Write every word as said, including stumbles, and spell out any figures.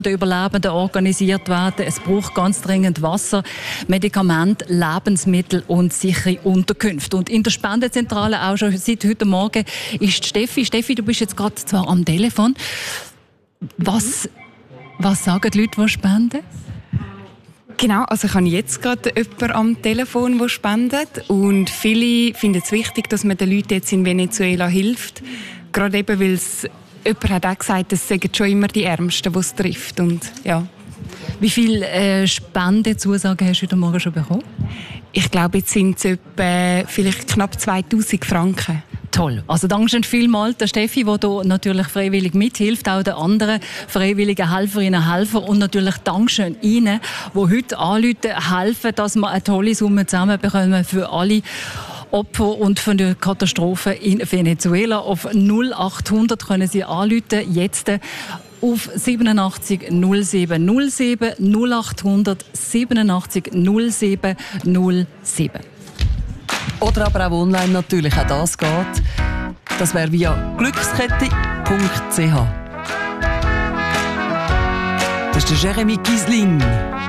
den Überlebenden organisiert werden. Es braucht ganz dringend Wasser, Medikamente, Lebensmittel und sichere Unterkünfte. Und in der Spendenzentrale auch schon seit heute Morgen ist Steffi. Steffi, du bist jetzt gerade zwar am Telefon. Was, was sagen die Leute, die spenden? Genau, also ich habe jetzt gerade jemanden am Telefon, der spendet. Und viele finden es wichtig, dass man den Leuten jetzt in Venezuela hilft. Gerade eben, weil es jemand hat auch gesagt, es sind schon immer die Ärmsten, die es trifft. Und, ja. Wie viele äh, Spendenzusagen hast du heute Morgen schon bekommen? Ich glaube, jetzt sind es etwa vielleicht knapp zweitausend Franken. Toll. Also Dankeschön vielmals der Steffi, die hier natürlich freiwillig mithilft, auch den anderen freiwilligen Helferinnen und Helfern. Und natürlich Dankeschön Ihnen, die heute anrufen, helfen, dass wir eine tolle Summe zusammenbekommen für alle Opfer und von der Katastrophe in Venezuela. Auf null achthundert können Sie anrufen, jetzt auf siebenundachtzig null sieben null sieben, null achthundert siebenundachtzig null sieben null sieben. Oder aber auch online natürlich, auch das geht. Das wäre via glückskette punkt c h. Das ist der Jeremy Gislin.